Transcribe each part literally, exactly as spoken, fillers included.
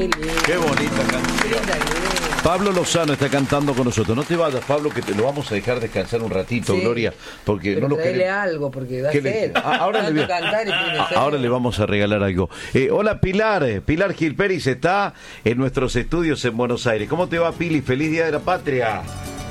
Qué lindo. Qué bonita canción. Pablo Lozano está cantando con nosotros. No te vayas, Pablo, que te lo vamos a dejar descansar un ratito, sí. Gloria, porque pero no lo queremos. algo, porque da sed. Le... Ahora, le... ahora le vamos a regalar algo. Eh, hola, Pilar. Pilar Gil Pérez está en nuestros estudios en Buenos Aires. ¿Cómo te va, Pili? Feliz Día de la Patria.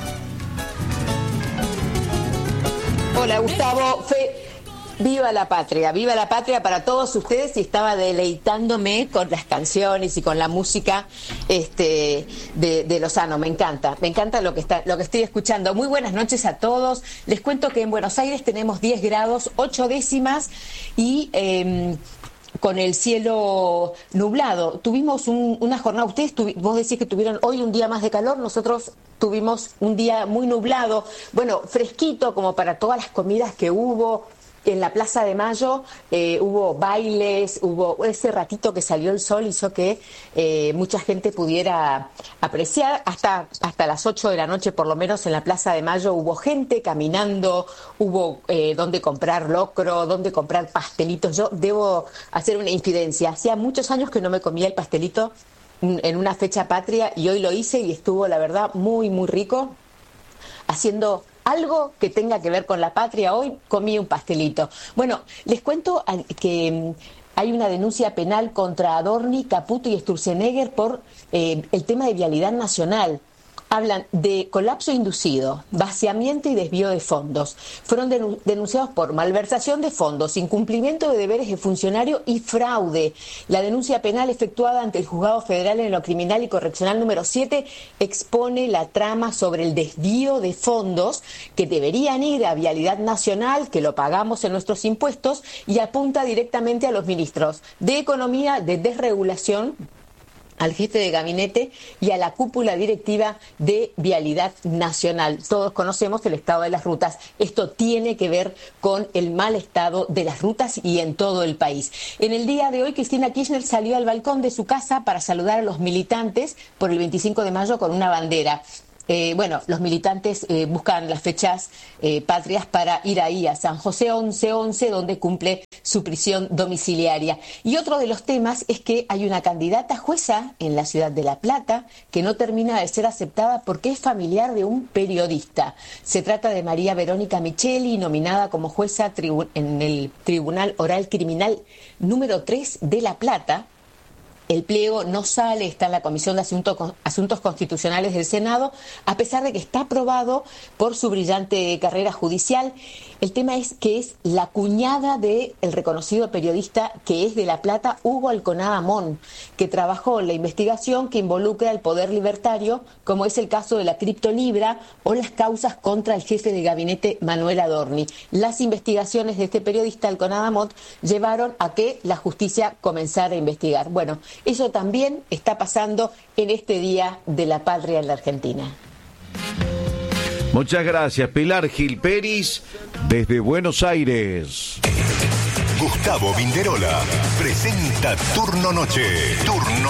Hola, Gustavo. Fe... Viva la patria, viva la patria para todos ustedes, y estaba deleitándome con las canciones y con la música este, de, de Lozano. Me encanta, me encanta lo que está, lo que estoy escuchando. Muy buenas noches a todos. Les cuento que en Buenos Aires tenemos diez grados, ocho décimas y eh, con el cielo nublado. Tuvimos un, una jornada, ustedes tuvi, vos decís que tuvieron hoy un día más de calor, nosotros tuvimos un día muy nublado, bueno, fresquito como para todas las comidas que hubo. En la Plaza de Mayo eh, hubo bailes, hubo ese ratito que salió el sol, hizo que eh, mucha gente pudiera apreciar. Hasta, hasta las ocho de la noche, por lo menos, en la Plaza de Mayo hubo gente caminando, hubo eh, donde comprar locro, donde comprar pastelitos. Yo debo hacer una infidencia. Hacía muchos años que no me comía el pastelito en una fecha patria y hoy lo hice y estuvo, la verdad, muy, muy rico. Haciendo algo que tenga que ver con la patria, hoy comí un pastelito. Bueno, les cuento que hay una denuncia penal contra Adorni, Caputo y Sturzenegger por eh, el tema de vialidad nacional. Hablan de colapso inducido, vaciamiento y desvío de fondos. Fueron denunciados por malversación de fondos, incumplimiento de deberes de funcionario y fraude. La denuncia penal efectuada ante el Juzgado Federal en lo Criminal y Correccional número siete expone la trama sobre el desvío de fondos que deberían ir a Vialidad Nacional, que lo pagamos en nuestros impuestos, y apunta directamente a los ministros de Economía, de Desregulación, al jefe de gabinete y a la cúpula directiva de Vialidad Nacional. Todos conocemos el estado de las rutas. Esto tiene que ver con el mal estado de las rutas y en todo el país. En el día de hoy, Cristina Kirchner salió al balcón de su casa para saludar a los militantes por el veinticinco de mayo con una bandera. Eh, bueno, los militantes eh, buscan las fechas eh, patrias para ir ahí a San José once once, donde cumple su prisión domiciliaria. Y otro de los temas es que hay una candidata jueza en la ciudad de La Plata que no termina de ser aceptada porque es familiar de un periodista. Se trata de María Verónica Micheli, nominada como jueza tribu- en el Tribunal Oral Criminal número tres de La Plata. El pliego no sale, está en la Comisión de Asuntos, Asuntos Constitucionales del Senado, a pesar de que está aprobado por su brillante carrera judicial. El tema es que es la cuñada del reconocido periodista que es de La Plata, Hugo Alconada Mon, que trabajó en la investigación que involucra al poder libertario, como es el caso de la criptolibra o las causas contra el jefe de gabinete Manuel Adorni. Las investigaciones de este periodista Alconada Mon llevaron a que la justicia comenzara a investigar. Bueno, eso también está pasando en este Día de la Patria en la Argentina. Muchas gracias, Pilar Gil Pérez, desde Buenos Aires. Gustavo Vinderola presenta Turno Noche. Turno